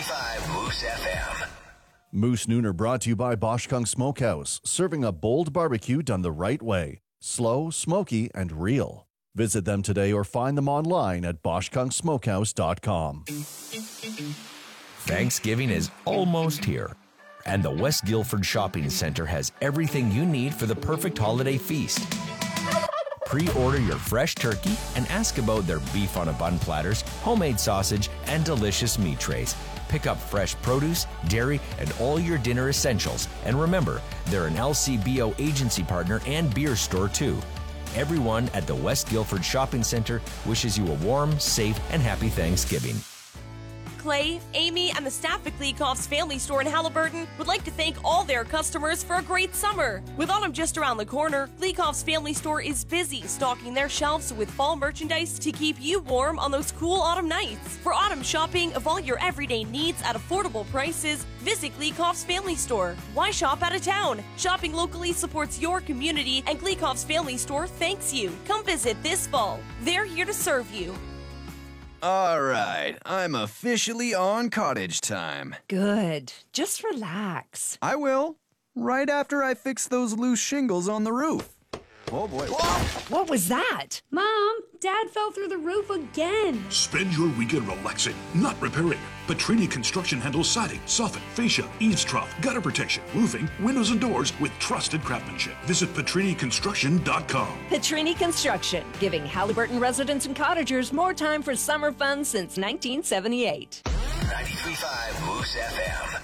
93.5 Moose FM. Moose Nooner brought to you by Bosch Kung Smokehouse, serving a bold barbecue done the right way. Slow, smoky, and real. Visit them today or find them online at BoschKungSmokehouse.com. Thanksgiving is almost here, and the West Guildford Shopping Centre has everything you need for the perfect holiday feast. Pre-order your fresh turkey and ask about their beef on a bun platters, homemade sausage, and delicious meat trays. Pick up fresh produce, dairy, and all your dinner essentials. And remember, they're an LCBO agency partner and beer store too. Everyone at the West Guildford Shopping Centre wishes you a warm, safe, and happy Thanksgiving. Clay, Amy, and the staff at Gleekoff's Family Store in Halliburton would like to thank all their customers for a great summer. With autumn just around the corner, Gleekoff's Family Store is busy stocking their shelves with fall merchandise to keep you warm on those cool autumn nights. For autumn shopping of all your everyday needs at affordable prices, visit Gleekoff's Family Store. Why shop out of town? Shopping locally supports your community, and Gleekoff's Family Store thanks you. Come visit this fall. They're here to serve you. All right, I'm officially on cottage time. Good. Just relax. I will, right after I fix those loose shingles on the roof. Oh boy. Whoa! What was that? Mom, Dad fell through the roof again. Spend your weekend relaxing, not repairing. Petrini Construction handles siding, soffit, fascia, eaves trough, gutter protection, roofing, windows and doors with trusted craftsmanship. Visit PetriniConstruction.com. Petrini Construction, giving Halliburton residents and cottagers more time for summer fun since 1978. 93.5 Moose FM.